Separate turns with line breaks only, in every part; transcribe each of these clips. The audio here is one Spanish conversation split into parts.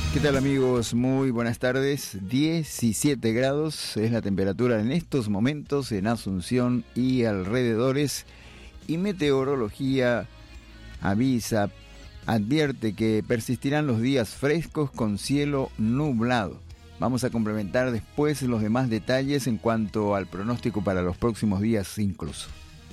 ¿Qué tal, amigos? Muy buenas tardes. 17 grados es la temperatura en estos momentos en Asunción y alrededores. Y Meteorología advierte que persistirán los días frescos con cielo nublado. Vamos a complementar después los demás detalles en cuanto al pronóstico para los próximos días incluso.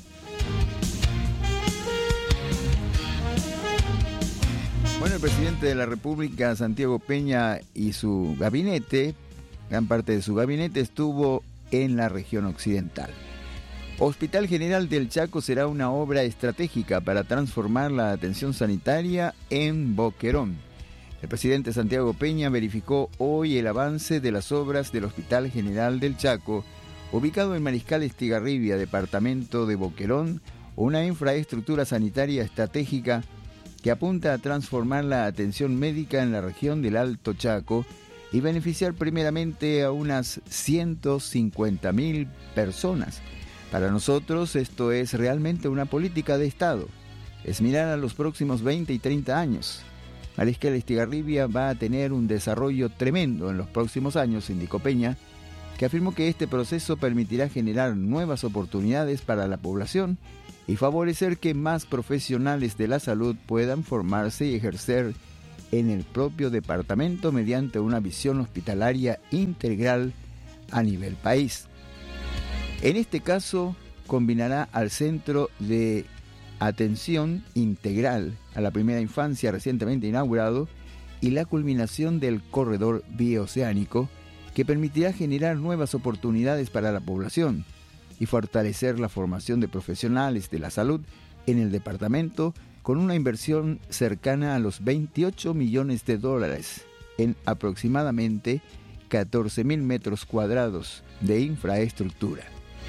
Bueno, el presidente de la República, Santiago Peña, y su gabinete, gran parte de su gabinete, estuvo en la región occidental. Hospital General del Chaco será una obra estratégica para transformar la atención sanitaria en Boquerón. El presidente Santiago Peña verificó hoy el avance de las obras del Hospital General del Chaco, ubicado en Mariscal Estigarribia, departamento de Boquerón, una infraestructura sanitaria estratégica que apunta a transformar la atención médica en la región del Alto Chaco y beneficiar primeramente a unas 150.000 personas. Para nosotros esto es realmente una política de Estado, es mirar a los próximos 20 y 30 años. Mariscal Estigarribia va a tener un desarrollo tremendo en los próximos años, indicó Peña, que afirmó que este proceso permitirá generar nuevas oportunidades para la población y favorecer que más profesionales de la salud puedan formarse y ejercer en el propio departamento mediante una visión hospitalaria integral a nivel país. En este caso, combinará al Centro de Atención Integral a la Primera Infancia recientemente inaugurado y la culminación del corredor bioceánico que permitirá generar nuevas oportunidades para la población y fortalecer la formación de profesionales de la salud en el departamento con una inversión cercana a los $28 millones en aproximadamente 14.000 metros cuadrados de infraestructura.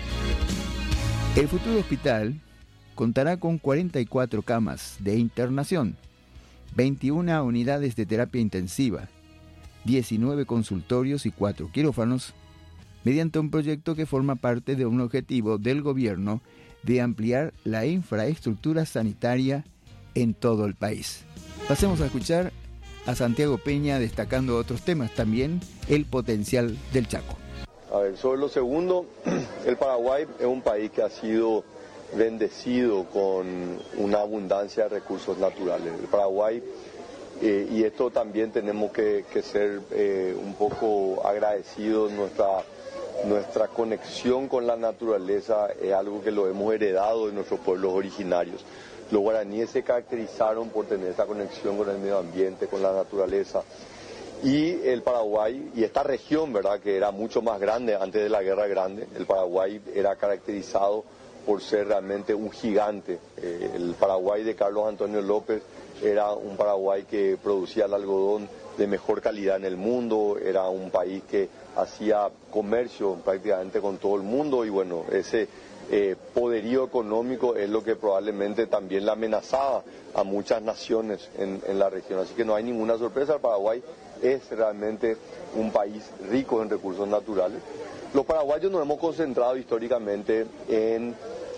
El futuro hospital contará con 44 camas de internación, 21 unidades de terapia intensiva, 19 consultorios y 4 quirófanos, mediante un proyecto que forma parte de un objetivo del gobierno de ampliar la infraestructura sanitaria en todo el país. Pasemos a escuchar a Santiago Peña destacando otros temas, también el potencial del Chaco.
A ver, sobre lo segundo, el Paraguay es un país que ha sido bendecido con una abundancia de recursos naturales. El Paraguay, y esto también tenemos que ser un poco agradecidos, nuestra conexión con la naturaleza es algo que lo hemos heredado de nuestros pueblos originarios. Los guaraníes se caracterizaron por tener esta conexión con el medio ambiente, con la naturaleza. Y el Paraguay, y esta región, ¿verdad?, que era mucho más grande antes de la Guerra Grande, el Paraguay era caracterizado por ser realmente un gigante. El Paraguay de Carlos Antonio López era un Paraguay que producía el algodón de mejor calidad en el mundo, era un país que hacía comercio prácticamente con todo el mundo y bueno, ese poderío económico es lo que probablemente también le amenazaba a muchas naciones en la región. Así que no hay ninguna sorpresa, el Paraguay es realmente un país rico en recursos naturales. Los paraguayos nos hemos concentrado históricamente en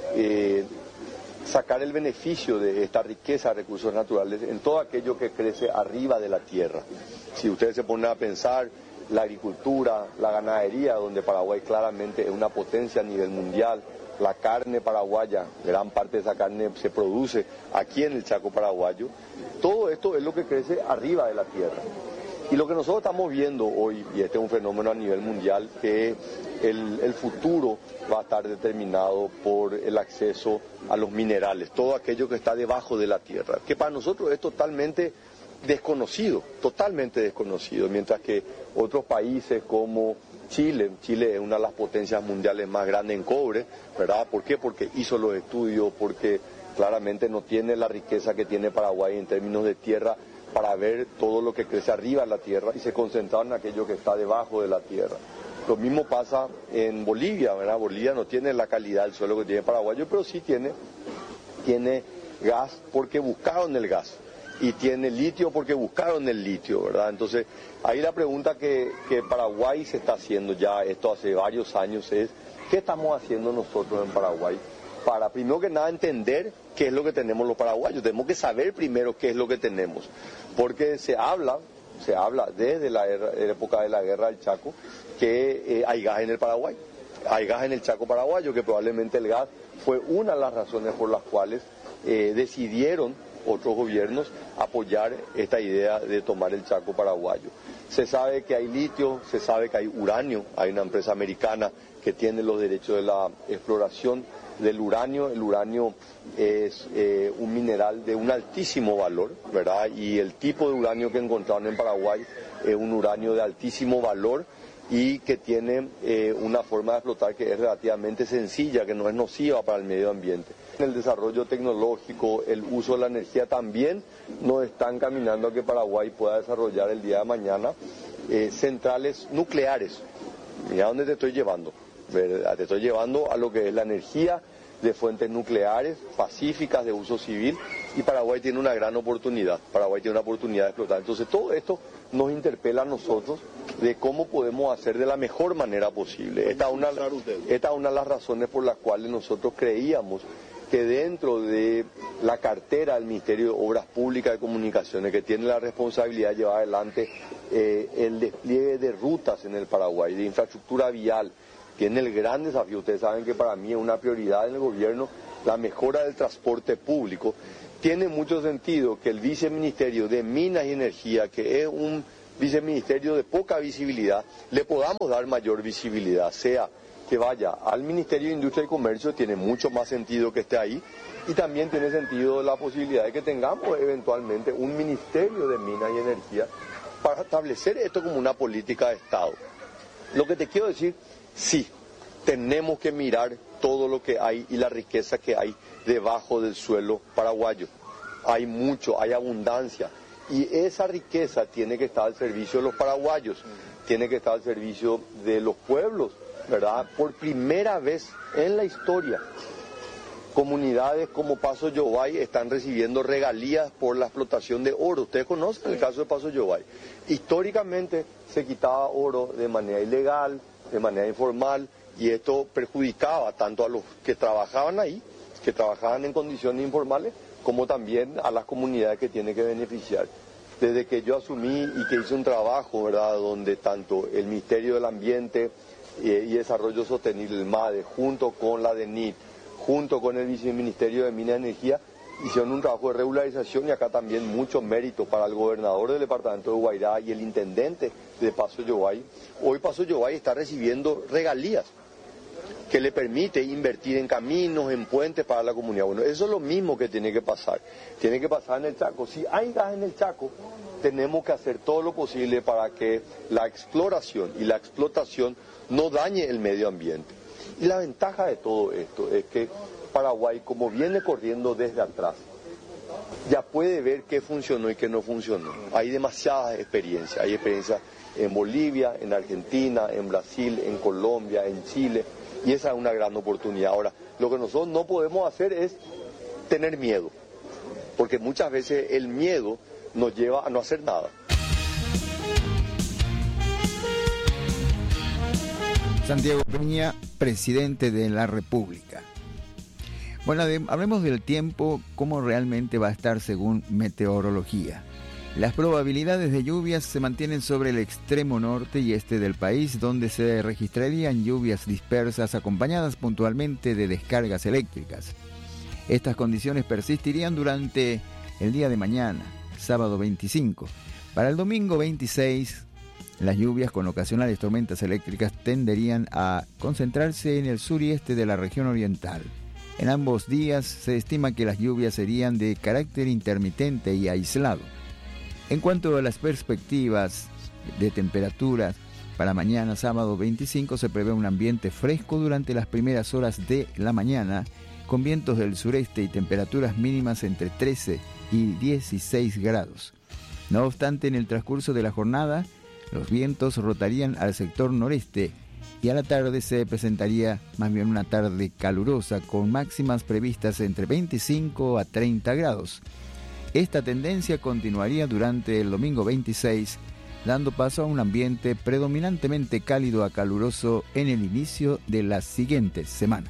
sacar el beneficio de esta riqueza de recursos naturales en todo aquello que crece arriba de la tierra. Si ustedes se ponen a pensar, la agricultura, la ganadería, donde Paraguay claramente es una potencia a nivel mundial, la carne paraguaya, gran parte de esa carne se produce aquí en el Chaco paraguayo, todo esto es lo que crece arriba de la tierra. Y lo que nosotros estamos viendo hoy, y este es un fenómeno a nivel mundial, que el futuro va a estar determinado por el acceso a los minerales, todo aquello que está debajo de la tierra, que para nosotros es totalmente desconocido, mientras que otros países como Chile es una de las potencias mundiales más grandes en cobre, ¿verdad? ¿Por qué? Porque hizo los estudios, porque claramente no tiene la riqueza que tiene Paraguay en términos de tierra para ver todo lo que crece arriba de la tierra y se concentraron en aquello que está debajo de la tierra. Lo mismo pasa en Bolivia, ¿verdad? Bolivia no tiene la calidad del suelo que tiene Paraguay, pero sí tiene gas porque buscaron el gas y tiene litio porque buscaron el litio, ¿verdad? Entonces, ahí la pregunta que Paraguay se está haciendo ya, esto hace varios años, es ¿qué estamos haciendo nosotros en Paraguay para, primero que nada, entender qué es lo que tenemos los paraguayos? Tenemos que saber primero qué es lo que tenemos, porque se habla se habla desde la época de la guerra del Chaco, que hay gas en el Paraguay. Hay gas en el Chaco paraguayo, que probablemente el gas fue una de las razones por las cuales decidieron otros gobiernos apoyar esta idea de tomar el Chaco paraguayo. Se sabe que hay litio, se sabe que hay uranio, hay una empresa americana que tiene los derechos de la exploración del uranio. El uranio es un mineral de un altísimo valor, ¿verdad? Y el tipo de uranio que encontraron en Paraguay es un uranio de altísimo valor y que tiene una forma de explotar que es relativamente sencilla, que no es nociva para el medio ambiente. El desarrollo tecnológico, el uso de la energía también nos está encaminando a que Paraguay pueda desarrollar el día de mañana centrales nucleares. Mira dónde te estoy llevando, ¿verdad? Te estoy llevando a lo que es la energía de fuentes nucleares pacíficas de uso civil, y Paraguay tiene una gran oportunidad. Paraguay tiene una oportunidad de explotar. Entonces todo esto nos interpela a nosotros de cómo podemos hacer de la mejor manera posible. Esta es una de las razones por las cuales nosotros creíamos que dentro de la cartera del Ministerio de Obras Públicas y Comunicaciones, que tiene la responsabilidad de llevar adelante el despliegue de rutas en el Paraguay, de infraestructura vial, tiene el gran desafío. Ustedes saben que para mí es una prioridad en el gobierno la mejora del transporte público. Tiene mucho sentido que el Viceministerio de Minas y Energía, que es un viceministerio de poca visibilidad, le podamos dar mayor visibilidad, sea que vaya al Ministerio de Industria y Comercio, tiene mucho más sentido que esté ahí, y también tiene sentido la posibilidad de que tengamos eventualmente un Ministerio de Minas y Energía para establecer esto como una política de Estado. Lo que te quiero decir, sí, tenemos que mirar todo lo que hay y la riqueza que hay debajo del suelo paraguayo. Hay mucho, hay abundancia, y esa riqueza tiene que estar al servicio de los paraguayos, tiene que estar al servicio de los pueblos, ¿verdad? Por primera vez en la historia, comunidades como Paso Yobay están recibiendo regalías por la explotación de oro. Ustedes conocen el caso de Paso Yobay. Históricamente se quitaba oro de manera ilegal, de manera informal, y esto perjudicaba tanto a los que trabajaban ahí, que trabajaban en condiciones informales, como también a las comunidades que tienen que beneficiar. Desde que yo asumí y que hice un trabajo, ¿verdad?, donde tanto el Ministerio del Ambiente y Desarrollo Sostenible, el MADE, junto con la DENIT, junto con el Viceministerio de Minas y Energía, hicieron un trabajo de regularización, y acá también mucho mérito para el gobernador del departamento de Guairá y el intendente de Paso Yobay. Hoy Paso Yobay está recibiendo regalías que le permite invertir en caminos, en puentes para la comunidad. Bueno, eso es lo mismo que tiene que pasar. Tiene que pasar en el Chaco. Si hay gas en el Chaco, tenemos que hacer todo lo posible para que la exploración y la explotación no dañe el medio ambiente. Y la ventaja de todo esto es que Paraguay, como viene corriendo desde atrás, ya puede ver qué funcionó y qué no funcionó. Hay demasiadas experiencias. Hay experiencias en Bolivia, en Argentina, en Brasil, en Colombia, en Chile. Y esa es una gran oportunidad. Ahora, lo que nosotros no podemos hacer es tener miedo, porque muchas veces el miedo nos lleva a no hacer nada.
Santiago Peña, presidente de la República. Bueno, hablemos del tiempo, cómo realmente va a estar según meteorología. Las probabilidades de lluvias se mantienen sobre el extremo norte y este del país, donde se registrarían lluvias dispersas acompañadas puntualmente de descargas eléctricas. Estas condiciones persistirían durante el día de mañana, sábado 25. Para el domingo 26, las lluvias con ocasionales tormentas eléctricas tenderían a concentrarse en el sur y este de la región oriental. En ambos días se estima que las lluvias serían de carácter intermitente y aislado. En cuanto a las perspectivas de temperaturas, para mañana sábado 25 se prevé un ambiente fresco durante las primeras horas de la mañana, con vientos del sureste y temperaturas mínimas entre 13 y 16 grados. No obstante, en el transcurso de la jornada, los vientos rotarían al sector noreste y a la tarde se presentaría más bien una tarde calurosa con máximas previstas entre 25 a 30 grados. Esta tendencia continuaría durante el domingo 26, dando paso a un ambiente predominantemente cálido a caluroso en el inicio de la siguiente semana.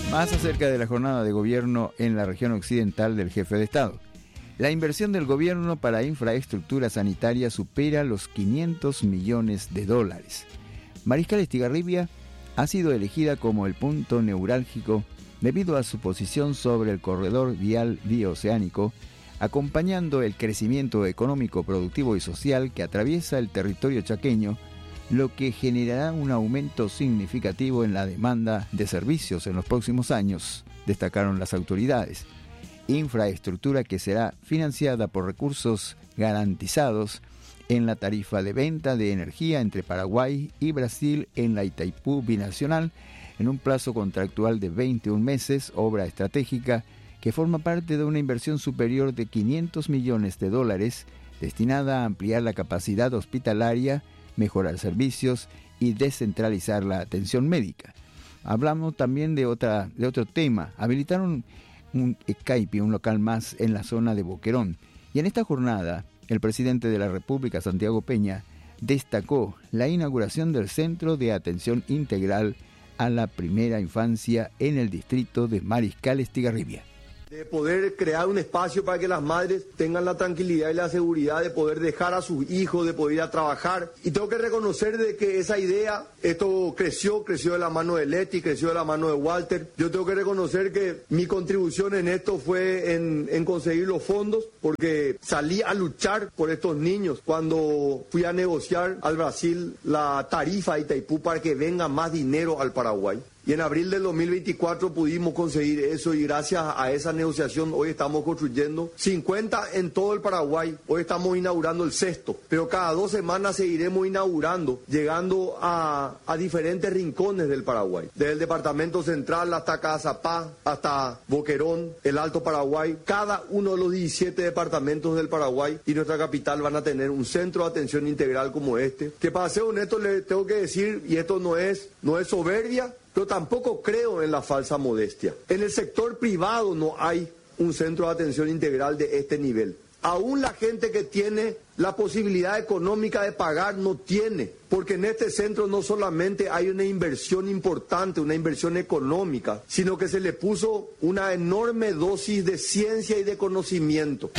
Más acerca de la jornada de gobierno en la región occidental del jefe de Estado. La inversión del gobierno para infraestructura sanitaria supera los 500 millones de dólares. Mariscal Estigarribia ha sido elegida como el punto neurálgico debido a su posición sobre el corredor vial bioceánico, acompañando el crecimiento económico, productivo y social que atraviesa el territorio chaqueño, lo que generará un aumento significativo en la demanda de servicios en los próximos años, destacaron las autoridades. Infraestructura que será financiada por recursos garantizados en la tarifa de venta de energía entre Paraguay y Brasil en la Itaipú Binacional, en un plazo contractual de 21 meses, obra estratégica que forma parte de una inversión superior de 500 millones de dólares destinada a ampliar la capacidad hospitalaria, mejorar servicios y descentralizar la atención médica. Hablamos también de otro tema. Habilitaron un Skype, un local más en la zona de Boquerón. Y en esta jornada, el presidente de la República, Santiago Peña, destacó la inauguración del Centro de Atención Integral a la Primera Infancia en el distrito de Mariscal Estigarribia.
De poder crear un espacio para que las madres tengan la tranquilidad y la seguridad de poder dejar a sus hijos, de poder ir a trabajar. Y tengo que reconocer de que esa idea, esto creció de la mano de Leti, creció de la mano de Walter. Yo tengo que reconocer que mi contribución en esto fue en conseguir los fondos, porque salí a luchar por estos niños cuando fui a negociar al Brasil la tarifa de Itaipú para que venga más dinero al Paraguay. Y en abril del 2024 pudimos conseguir eso y gracias a esa negociación hoy estamos construyendo 50 en todo el Paraguay. Hoy estamos inaugurando el 6º, pero cada 2 semanas seguiremos inaugurando, llegando a diferentes rincones del Paraguay. Desde el departamento central hasta Cazapá, hasta Boquerón, el Alto Paraguay. Cada uno de los 17 departamentos del Paraguay y nuestra capital van a tener un centro de atención integral como este. Que para ser honesto le tengo que decir, y esto no es soberbia, pero tampoco creo en la falsa modestia. En el sector privado no hay un centro de atención integral de este nivel. Aún la gente que tiene la posibilidad económica de pagar no tiene, porque en este centro no solamente hay una inversión importante, una inversión económica, sino que se le puso una enorme dosis de ciencia y de conocimiento.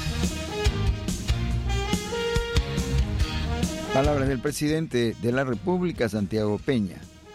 Palabras del presidente de la República, Santiago Peña.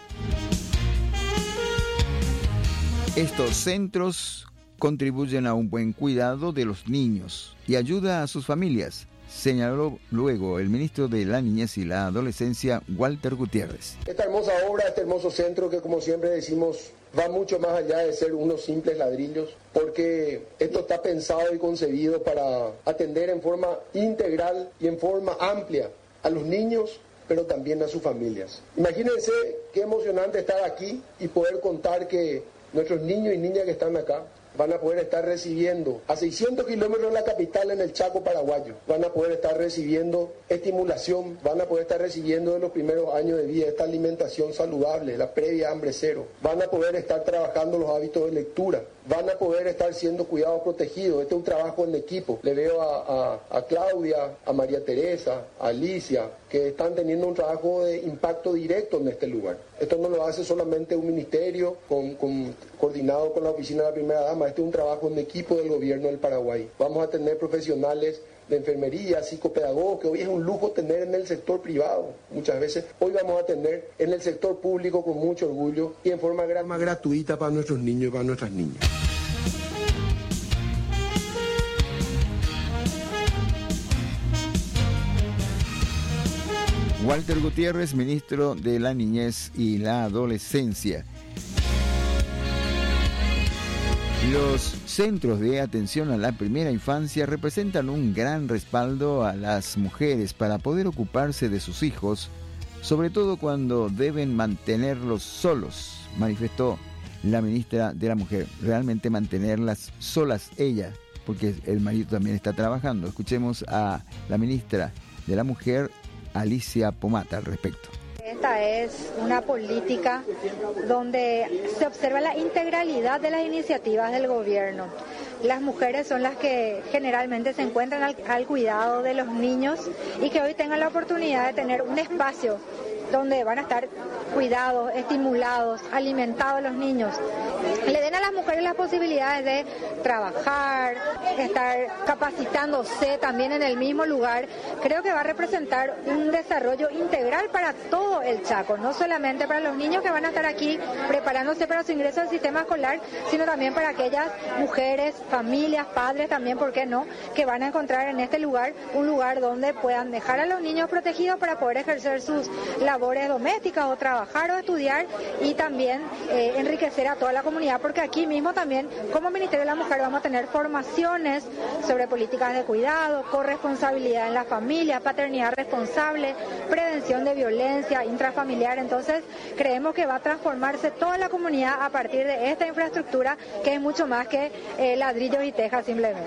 Estos centros contribuyen a un buen cuidado de los niños y ayuda a sus familias, señaló luego el ministro de la Niñez y la Adolescencia, Walter Gutiérrez.
Esta hermosa obra, este hermoso centro que, como siempre decimos, va mucho más allá de ser unos simples ladrillos, porque esto está pensado y concebido para atender en forma integral y en forma amplia a los niños, pero también a sus familias. Imagínense qué emocionante estar aquí y poder contar que nuestros niños y niñas que están acá van a poder estar recibiendo a 600 kilómetros de la capital en el Chaco paraguayo, van a poder estar recibiendo estimulación, van a poder estar recibiendo en los primeros años de vida esta alimentación saludable, la previa hambre cero, van a poder estar trabajando los hábitos de lectura, van a poder estar siendo cuidados protegidos. Este es un trabajo en equipo. Le veo a Claudia, a María Teresa, a Alicia, que están teniendo un trabajo de impacto directo en este lugar. Esto no lo hace solamente un ministerio coordinado con la oficina de la primera dama. Este es un trabajo en equipo del gobierno del Paraguay. Vamos a tener profesionales de enfermería, psicopedagogos, que hoy es un lujo tener en el sector privado. Muchas veces hoy vamos a tener en el sector público con mucho orgullo y en forma gratuita para nuestros niños y para nuestras niñas.
Walter Gutiérrez, ministro de la Niñez y la Adolescencia. Los centros de atención a la primera infancia representan un gran respaldo a las mujeres para poder ocuparse de sus hijos, sobre todo cuando deben mantenerlos solos, manifestó la ministra de la Mujer. Realmente mantenerlas solas ella, porque el marido también está trabajando. Escuchemos a la ministra de la Mujer, Alicia Pomata, al respecto.
Esta es una política donde se observa la integralidad de las iniciativas del gobierno. Las mujeres son las que generalmente se encuentran al cuidado de los niños y que hoy tengan la oportunidad de tener un espacio donde van a estar cuidados, estimulados, alimentados los niños. le den a las mujeres las posibilidades de trabajar, estar capacitándose también en el mismo lugar, creo que va a representar un desarrollo integral para todo el Chaco, no solamente para los niños que van a estar aquí preparándose para su ingreso al sistema escolar, sino también para aquellas mujeres, familias, padres también, ¿por qué no?, que van a encontrar en este lugar un lugar donde puedan dejar a los niños protegidos para poder ejercer sus labores domésticas o trabajar o estudiar y también enriquecer a toda la comunidad, porque aquí mismo también como Ministerio de la Mujer vamos a tener formaciones sobre políticas de cuidado, corresponsabilidad en la familia, paternidad responsable, prevención de violencia intrafamiliar. Entonces creemos que va a transformarse toda la comunidad a partir de esta infraestructura que es mucho más que ladrillos y tejas simplemente.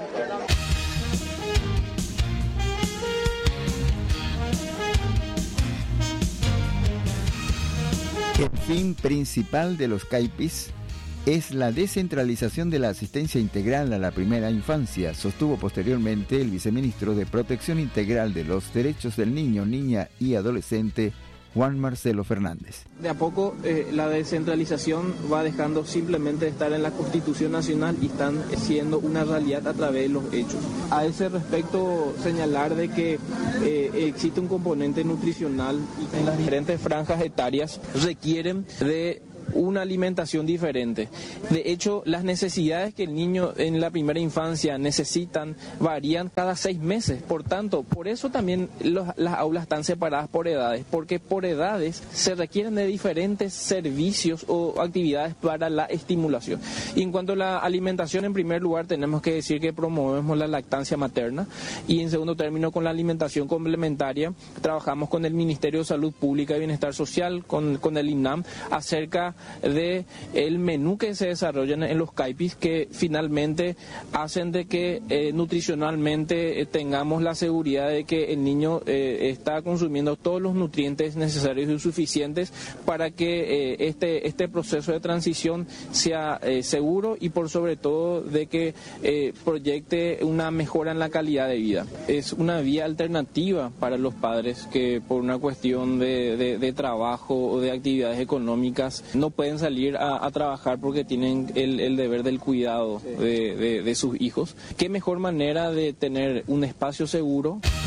El fin principal de los CAIPIS es la descentralización de la asistencia integral a la primera infancia, sostuvo posteriormente el viceministro de Protección Integral de los Derechos del Niño, Niña y Adolescente, Juan Marcelo Fernández.
De a poco la descentralización va dejando simplemente de estar en la Constitución Nacional y están siendo una realidad a través de los hechos. A ese respecto, señalar de que existe un componente nutricional y en las diferentes franjas etarias requieren de una alimentación diferente. De hecho, las necesidades que el niño en la primera infancia necesitan varían cada 6 meses. Por tanto, por eso también las aulas están separadas por edades, porque por edades se requieren de diferentes servicios o actividades para la estimulación. Y en cuanto a la alimentación, en primer lugar tenemos que decir que promovemos la lactancia materna y en segundo término con la alimentación complementaria trabajamos con el Ministerio de Salud Pública y Bienestar Social, con el INAM, acerca de el menú que se desarrollan en los CAIPIS que finalmente hacen de que nutricionalmente tengamos la seguridad de que el niño está consumiendo todos los nutrientes necesarios y suficientes para que este proceso de transición sea seguro y por sobre todo de que proyecte una mejora en la calidad de vida. Es una vía alternativa para los padres que por una cuestión de trabajo o de actividades económicas no pueden salir a trabajar porque tienen el deber del cuidado de sus hijos. ¿Qué mejor manera de tener un espacio seguro?